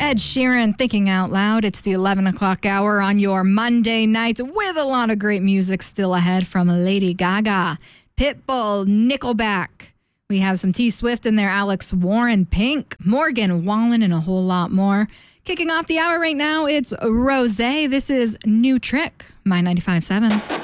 Ed Sheeran, Thinking Out Loud. It's the 11 o'clock hour on your Monday night with a lot of great music still ahead from Lady Gaga, Pitbull, Nickelback. We have some T Swift in there, Alex Warren, Pink, Morgan Wallen, and a whole lot more. Kicking off the hour right now, it's Rosé. This is New Trick, My 95.7.